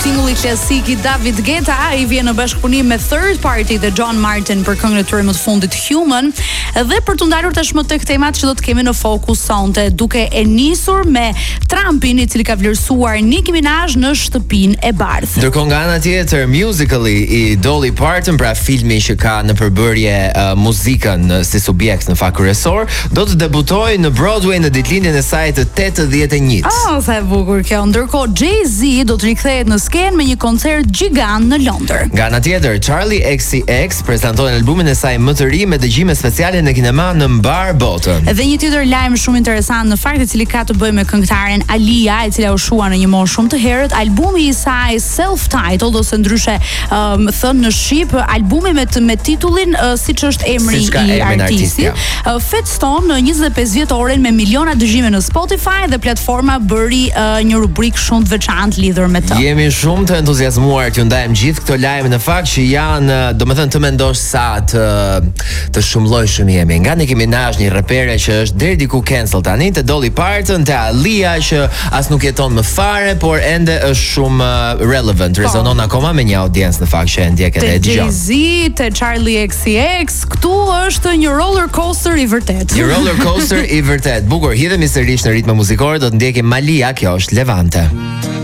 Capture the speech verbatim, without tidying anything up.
singulli klasik i David Guetta, i vjen në bashkëpunim me Third Party dhe John Martin për këngën e tyre më të fundit Human. Dhe për të ndalur tashmë tek temat që do të kemi në fokus sonte, duke e nisur me Trumpin, i cili ka vlerësuar Nicki Minaj në shtëpinë e bardhë. Ndërkohë nga ana tjetër, musically i Dolly Parton, pra filmi që ka në përbërje uh, muzikën si subjekt në fakt kryesor, do të debutojë në Broadway në ditëlindjen e saj të tetëdhjetë e njëjtë. Oh, sa e bukur kjo. Ndërkohë Jay-Z do të rikthehet në skenë me një koncert gjigant në Londër. Nga ana tjetër, Charlie X C X prezanton albumin e saj më të ri me dëgjime speciale në kinema në mbar botën. Dhe një tjetër lajm shumë interesant në fakt, i cili ka të bëjë me këngëtaren Alia, e cila u shua në një moshë shumë të herët, albumi i saj self-titled ose ndryshe um, thënë në shqip, albumi me me titullin uh, siç është emri si i artistit. Uh, Fetston në njëzet e pesë vjetoren me miliona dëgjime në Spotify dhe platforma bëri uh, një rubrikë shumë të veçantë lidhur me të. Jemi shumë të entuziazmuar t'ju ndajmë gjithë këto lajme në fakt që janë, domethënë të mendosh sa të të shumëllojshëm jemi. Nga Nicki Minaj, një rapere që është deri diku cancel tani, te Dolly Parton, te Alia që as nuk jeton më fare, por ende është shumë uh, relevant, rezonon akoma me një audiencë në fakt që e ndjek edhe e dëgjon. Te Jay-Z, te Charlie X C X, këtu është një roller coaster i vërtet. Një roller coaster i vërtet. Bukur, hidhemi sërish në ritme muzikore, do të ndjekim Malia, kjo është Levante.